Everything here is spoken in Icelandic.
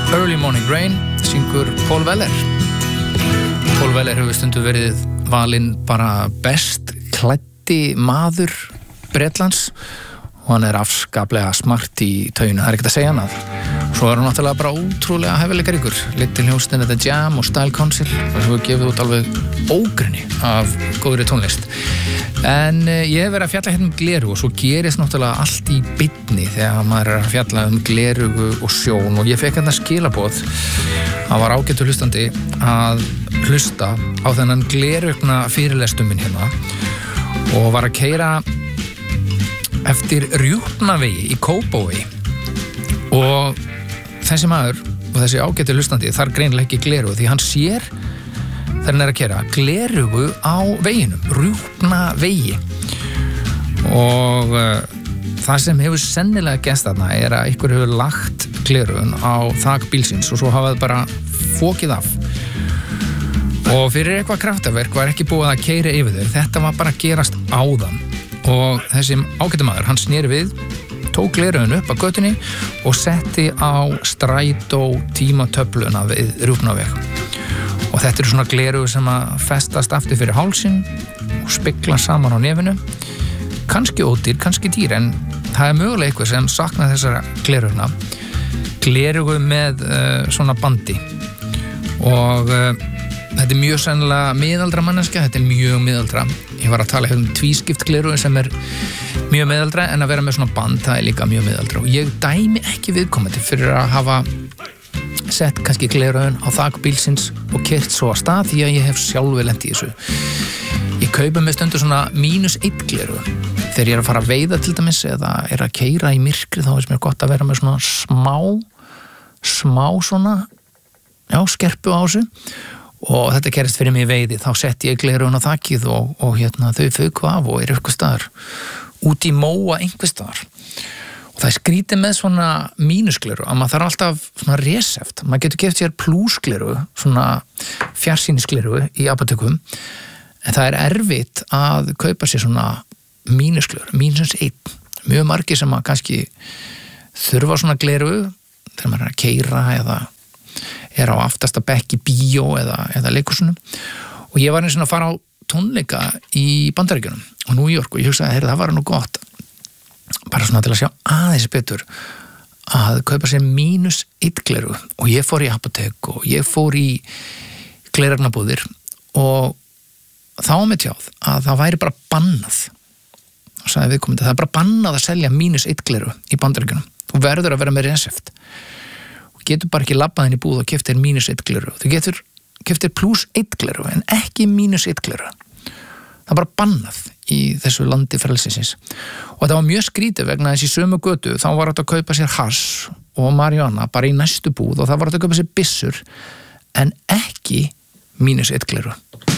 Early Morning Rain syngur Paul Weller. Paul Weller hefur stundu verið valinn bara best klæddi maður Bretlands og hann afskaplega smart í tauginu, það ekkert að segja annað. Svo hann náttúrulega bara ótrúlega hæfileikaríkur, litil hljómsveitin The Jam og Style Council og svo gefið út alveg ógrunni af góðri tónlist. En ég hef verið að fjalla hérna glerugu og svo gerist náttúrulega allt í beinni þegar maður að fjalla glerugu og sjón og ég fekk hérna skilaboð. Það var ágætur hlustandi að hlusta á þennan glerugna fyrirlestum minn hérna og var að keyra eftir Rjúpnavegi í Kópavogi og þessi maður og þessi ágætur hlustandi þar greinilega ekki glerugu því hann sér þegar hann að keyra glerugu á veginum, Rjúpnavegi og það sem hefur sennilega gerst þarna að einhver hefur lagt glerugun á þak bílsins og svo hafa það bara fokið af og fyrir eitthvað kraftaverk var ekki búið að keyra yfir þau, þetta var bara að gerast áðan og þessi ágætur maður, hann sneri við tók glerugun upp að götunni og setti á strætó tímatöfluna við Rjúpnaveg og þetta eru svona glerugu sem að festast aftur fyrir hálsinn og spegla saman á nefinu kannski ódýr, kannski dýr en það mögulega eitthvað sem saknar þessara glerugna glerugu með svona bandi og þetta mjög sennilega miðaldra manneskja, þetta mjög miðaldra ég var að tala tvískipt glerugu sem mjög miðaldra en að vera með svona band það líka mjög miðaldra og ég dæmi ekki viðkomandi fyrir að hafa sett kannski glerugun á þak bílsins og keyrt svo að stað því að ég hef sjálfur lent í þessu ég kaupi með stundu svona -1 glerugu þegar ég að fara að veiða til dæmis eða að keyra í myrkri þá finnst mér gott að vera með svona smá svona skerpu á þessu og þetta gerist fyrir mig í veiði þá sett ég glerugun á þakið og hérna þau fuku af og eitthvað staðar út í móa einhver staðar og það skrítið með svona mínusgleru að maður þarf alltaf svona reseft maður getur keypt sér plúsgleru svona fjarsýnisgleru í apótekum en það erfitt að kaupa sér svona mínusgleru, -1 mjög margir sem að kannski þurfa svona gleru þegar maður að keyra eða á aftasta bekk í bíó eða leikursunum og ég var eins og að fara á tónleika í Bandaríkjunum og New York og ég hugsaði að það var nú gott bara svona til að sjá aðeins betur að kaupa sér -1 gleru og ég fór í apótek og ég fór í gleraugnabúðir og þá með tjáð að það væri bara bannað og sagði viðkomandi það bara bannað að selja -1 gleru í Bandaríkjunum þú verður að vera með reseft getur bara ekki labbað inn í búð og keypt þér -1 gleru. Þú getur keypt þér +1 gleru en ekki -1 gleru. Það er bara bannað í þessu landi frelsisins. Og það var mjög skrítið vegna þessi sömu götu, þá var þetta að kaupa sér hass og marihuana bara í næstu búð og það var þetta að kaupa sér byssur en ekki -1 gleru.